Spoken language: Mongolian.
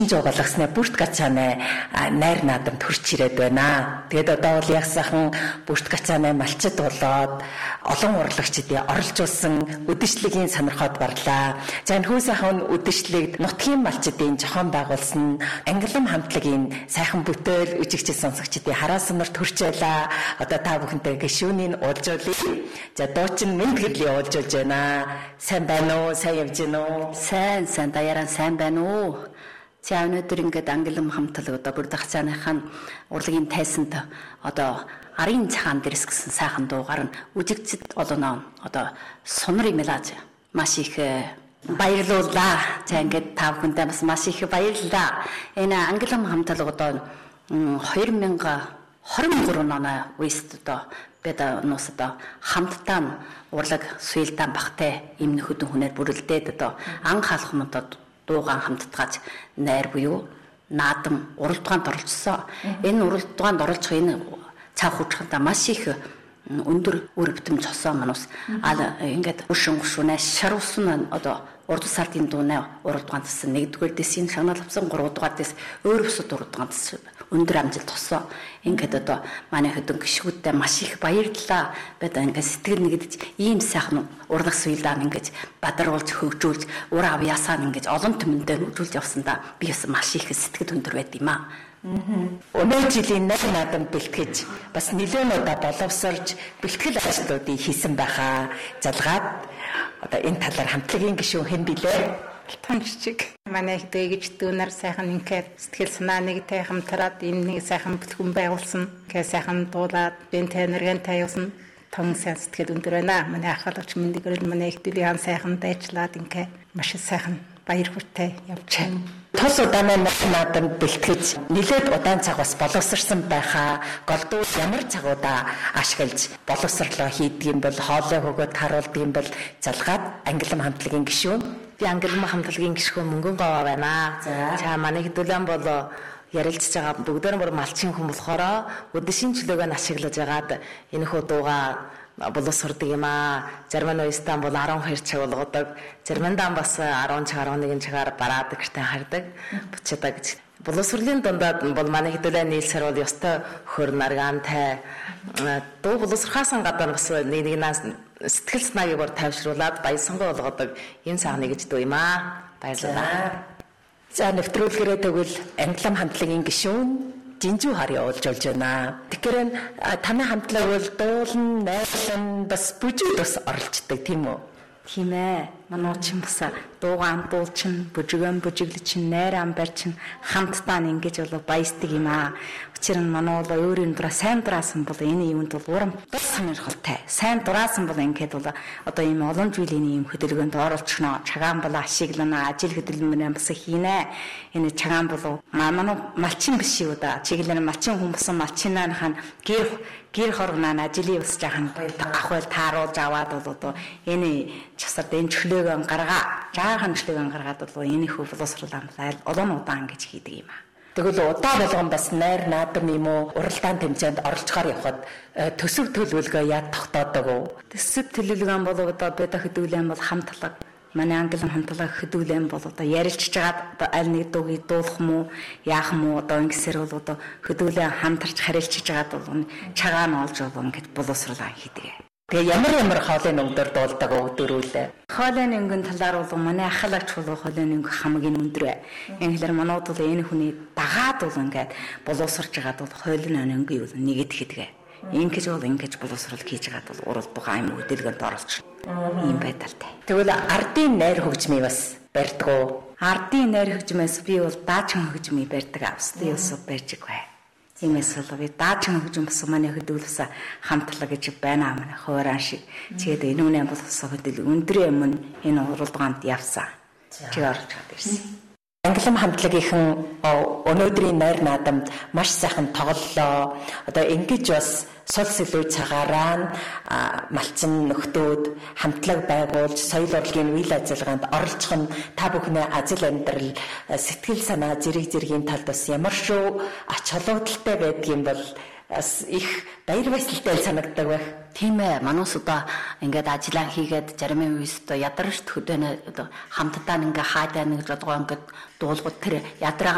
Жоо бүрт гацааны найр наадамд хурч ирээд байна. Тэгээд одоо бол яг сайхан бүрт гацааны малчид болоод олон урлагчдыг оролцуулсан үдэшлэгийн сонирхоод барлаа. За энэ хүү сайхан үдэшлэгт нутгийн малчдын зохион байгуулсан ангилам хамтлагийн сайхан бүтээл үжигчид сонсогчдын хараа сонорт хурч байлаа. Одоо та бүхэнтэй гишүүнийг уулзуулъя. За дуучин мэд гэрлийн уулзуулж байна. Сайн байна уу? Сайн явж байна уу? Сайн даяараа сайн байна уу? За өнөөдөр ингээд ангилам хамтлаг одоо бүрд хацааныхаа урлагийн тайсанд одоо арын цагаан дэрэс гэсэн сайхан дуугаар нь үжигчд олоноо одоо сунар юм лааж маш их баярлууллаа. За ингээд та бүхэндээ бас маш их баярлалаа. Энэ ангилам хамтлаг одоо 2023 оны үеэст одоо бид нус одоо хамтдаа урлаг суйлдаан бахтай эмнэ хөдөн хүнээр бүрэлдээд одоо ан хаалхмуудад дуугаан хамтдагч найр буюу наадам уралдаанд оролцсон. Энэ уралдаанд оролцох энэ цав хүчхэндээ маш их өндөр үр бүтэмж цосон манус ингээд өшин гушуунаа шаруулсан одоо урд сардын дуунаа уралдаанд тасан 1-р дэсийн шагнал авсан 3-р дэс өөр өсөд уралдаанд өндөр амжилт туссан. Ингээд одоо манай хөдөн гişгүүдтэй маш их баярлалаа. Бид ингээд сэтгэл нэгдэж ийм сайхан урлаг суйлдаан ингээд бадаруулж хөгжүүлж ур авьяасаа ингээд олон түмэндээ нүүжүүлж явсандаа би бас маш их сэтгэл өндөр байд юм аа. Өнөө жилийн найр наадам бэлтгэж бас нэлээд удаа боловсрж бэлтгэл ажлуудыг хийсэн байхаа залгаад одоо энэ талаар хамтлагийн гишүүн хэн билээ? Танчиг манай их дэгж дүүнэр сайхан ингээд сэтгэл санааныг тэй хамтраад энэ нэг сайхан бүтгэн байгуулсан. Гэ сайхан дуулаад бэн тэнэргэн таяасан тон сайн сэтгэл өндөр байна. Манай ахлагч мэндгэрэл манай их дүүлийн сайхан дайчлаад ингээд маш сайхан баяр хүртэй явж байна. Тос удааны наадамд бэлтгэж нэлээд удаан цаг бас боловсрсан байхаа голдуу ямар цагуудаа ашиглаж боловсрлоо хийдэг юм бол хоолой хөгөөд харуулдаг юм бол залгаад ангилам хамтлагийн гишүүн би ангилам хамтлагийн гишүүн мөнгөн говаа байна. За манай хэдүүлэн бол ярилцж байгаа бүгдээр бүр малчин хүн болохоор өдөршийн чөлөөгөө ашиглаж байгаад энэ хөө дуугаа боловсрдаг юм аа. Зарим нь Истанбул 12 цаг болгодог. Заримдаа бас 10 цаг 11 цагаар бараад гэртээ хардаг. Буцаадаг гэж. Боловсролын дундад бол манай хэдүүлээ нийлсэр бол ёстой хөр наргаантай дуу боловсрохаасан гадаа бас нэгнээс сэтгэл санааг бүр тайвшруулад баясангаа болгодог юм цаана гэж дүү юм аа. Баярлалаа. За нэвтрүүлгэрээ тэгвэл ангилам хамтлагийн гишүүн Жинжүү хар явуулж байна. Тэгэхээр таны хамтлаг бол дуулан, найрлан бас бүжигд бас оролцдог тийм үү? Тийм ээ. Манай чин бас дуугаан дуулчин, бүжигэн бүжиглэчин, найр амбарчин хамтдаа ингэж бол баясдаг юм аа. Учир нь манай бол өөрийн дураа сайн дураасан бол энэ юмд бол урам бас сонирхолтой. Сайн дураасан бол ингээд бол одоо ийм олон жилийн ийм хөдөлгөөнд оролцохно. Чагаан бол ашиглана, ажил хөдөлмөрийн бас хийнэ. Энэ чагаан бол манай малчин биш юу да. Чиглэн малчин хүн болсон малчинаахан гэр хоргоноо ажлын ус жаахан гахвал тааруулж аваад бол одоо энэ часард энэ чөлөөгөө жаахан чөлөөгөө гаргаад бол энэ хөө боловсруулан олон удаан гэж хийдэг юм аа. Тэгвэл удаа болгон бас найр наадам юм уу уралдаан тэмцээнд оролцохоор явхад төсөв төлөвлөгөө яг тогтоодог уу? Төсөв төлөвлөгөө бол одоо бид хөдөлгөөн бол хамтлаг манай ангилам хамтлаг хөдөлгөөн бол одоо ярилцж байгаа аль нэг дуугийг дуулах мó яах мó одоо ингэсээр бол одоо хөдөлгөөн хамтарч харилцаж байгаад бол чагаан олж бол ингэж боловсруулан хийдэг. Тэгээ ямар хоолойн өнгөөр дуулдаг өдөрүүлээ. Хоолойн өнгөн талаар бол манай ахлагч бол хоолойн өнгө хамгийн өндөр бай. Ингээр манууд бол энэ хүний дагаад бол ингээд боловсрж байгаад бол хоолойн өнгө юу нэгэд хийдэг. Ингэж бол ингэж боловсрол хийж байгаад бол уралдгаа юм хөдөлгөөнд оролцсон. Ийм байдалтай. Тэгвэл ардын найр хөгжмийг бас барьдаг уу? Ардын найр хөгжмөөс би бол даачхан хөгжмийг барьдаг авс. Би бас барьж байгаа. Тиймээс бол би даачхан хөгжим бас манай хөдөлгөөс хамтлаг гэж байна манай хуурай шиг. Тэгээд энэ үнэ болсоо хөдөл өндрөө өмнө энэ уралдаанд явсан. Чи орж гад ирсэн. Ангилам хамтлагийнхан өнөөдрийн найр наадамд маш сайхан тоглолоо. Одоо ингэж бас сул сэлүү цагаараа малчин нөхдөөд хамтлаг байгуулж соёл урлагийн үйл ажиллагаанд оролцох нь та бүхний ажил амьдрал сэтгэл санаа зэргийн талд бас ямар шүү ач холбогдолтой байдгийн бол бас их баяр баясгалтай санагддаг байх. Тийм ээ. Манус одоо ингээд ажиллаа хийгээд зарим үеэс одоо ядарч хөдөөнө одоо хамтдаа ингээ хаадаа нэг жолгоо ингээд дуулгууд тэр ядраа